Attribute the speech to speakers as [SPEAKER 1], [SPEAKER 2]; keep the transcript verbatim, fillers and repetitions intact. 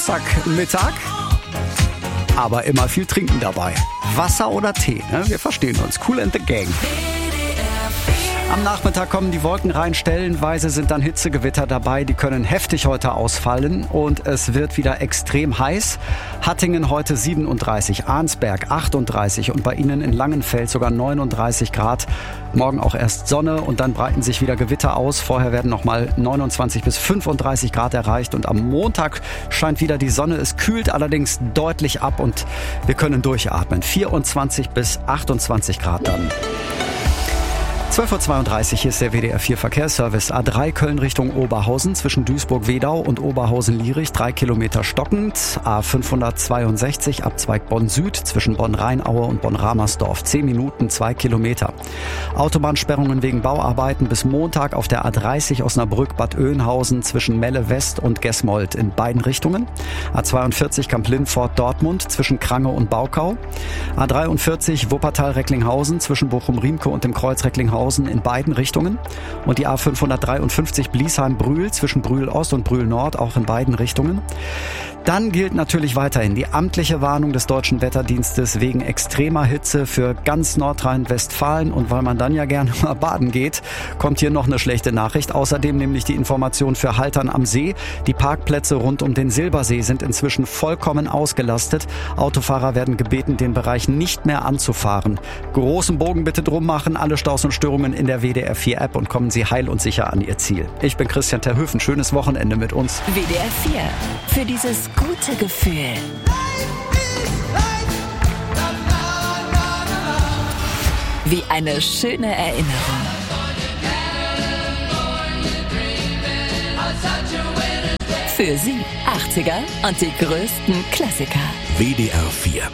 [SPEAKER 1] Mittag, aber immer viel trinken dabei. Wasser oder Tee, ne? Wir verstehen uns. Kool and the Gang. Am Nachmittag kommen die Wolken rein, stellenweise sind dann Hitzegewitter dabei, die können heftig heute ausfallen und es wird wieder extrem heiß. Hattingen heute siebenunddreißig, Arnsberg achtunddreißig und bei Ihnen in Langenfeld sogar neununddreißig Grad. Morgen auch erst Sonne und dann breiten sich wieder Gewitter aus. Vorher werden nochmal neunundzwanzig bis fünfunddreißig Grad erreicht und am Montag scheint wieder die Sonne. Es kühlt allerdings deutlich ab und wir können durchatmen. vierundzwanzig bis achtundzwanzig Grad dann. zwölf Uhr zweiunddreißig, hier ist der W D R vier Verkehrsservice. A drei Köln Richtung Oberhausen zwischen Duisburg-Wedau und Oberhausen-Lierich, drei Kilometer stockend. A fünfhundertzweiundsechzig Abzweig Bonn-Süd zwischen Bonn-Rheinaue und Bonn-Ramersdorf, zehn Minuten, zwei Kilometer. Autobahnsperrungen wegen Bauarbeiten bis Montag auf der A dreißig Osnabrück-Bad Oeynhausen zwischen Melle West und Gesmold in beiden Richtungen. A zweiundvierzig Kamp-Lindfort-Dortmund zwischen Krange und Baukau. A dreiundvierzig Wuppertal-Recklinghausen zwischen Bochum-Riemke und dem Kreuz Recklinghausen in beiden Richtungen und die A fünfhundertdreiundfünfzig Bliesheim-Brühl zwischen Brühl-Ost und Brühl-Nord auch in beiden Richtungen. Dann gilt natürlich weiterhin die amtliche Warnung des Deutschen Wetterdienstes wegen extremer Hitze für ganz Nordrhein-Westfalen und weil man dann ja gerne mal baden geht, kommt hier noch eine schlechte Nachricht. Außerdem nämlich die Information für Haltern am See. Die Parkplätze rund um den Silbersee sind inzwischen vollkommen ausgelastet. Autofahrer werden gebeten, den Bereich nicht mehr anzufahren. Großen Bogen bitte drum machen, alle Staus und Störungen in der W D R vier App und kommen Sie heil und sicher an Ihr Ziel. Ich bin Christian Terhöfen, schönes Wochenende mit uns.
[SPEAKER 2] W D R vier, für dieses gute Gefühl. Wie eine schöne Erinnerung. Für Sie achtziger und die größten Klassiker.
[SPEAKER 3] W D R vier